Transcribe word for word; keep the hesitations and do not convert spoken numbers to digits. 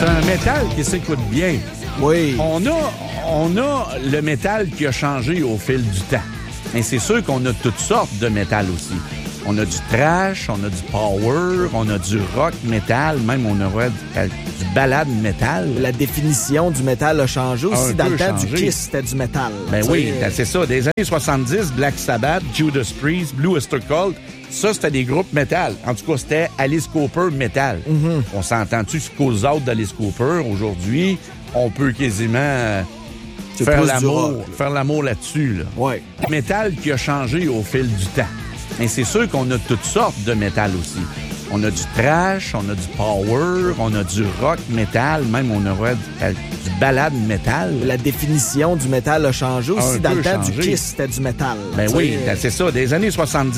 C'est un métal qui s'écoute bien. Oui. On a, on a le métal qui a changé au fil du temps. Mais c'est sûr qu'on a toutes sortes de métal aussi. On a du thrash, on a du power, on a du rock métal, même on aurait du, du ballade métal. La définition du métal a changé aussi. Un Dans peu le temps changé. du Kiss, c'était du métal. Ben T'sais, oui, c'est ça. Des années soixante-dix, Black Sabbath, Judas Priest, Blue Oyster Cult, ça, c'était des groupes métal. En tout cas, c'était Alice Cooper métal. Mm-hmm. On s'entend-tu ce qu'aux autres d'Alice Cooper, aujourd'hui, on peut quasiment euh, C'est faire plus du l'amour, rock, là. faire l'amour là-dessus. Là. Ouais. Métal qui a changé au fil du temps. Mais c'est sûr qu'on a toutes sortes de métal aussi. On a du thrash, on a du power, on a du rock métal, même on aurait du, du ballade métal. La définition du métal a changé aussi. Un Dans peu le temps changé. du Kiss, c'était du métal. Ben T'sais, oui, c'est ça. Des années soixante-dix,